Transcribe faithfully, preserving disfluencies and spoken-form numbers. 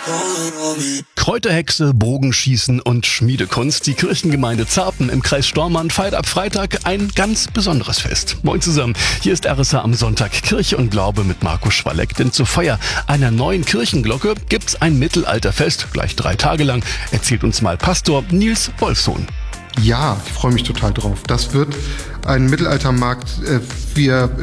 Kräuterhexe, Bogenschießen und Schmiedekunst. Die Kirchengemeinde Zarpen im Kreis Stormarn feiert ab Freitag ein ganz besonderes Fest. Moin zusammen, hier ist R S H am Sonntag Kirche und Glaube mit Markus Schwalleck. Denn zur Feier einer neuen Kirchenglocke gibt's ein Mittelalterfest, gleich drei Tage lang, erzählt uns mal Pastor Nils Wolfsohn. Ja, ich freue mich total drauf. Das wird ein Mittelaltermarkt. Wir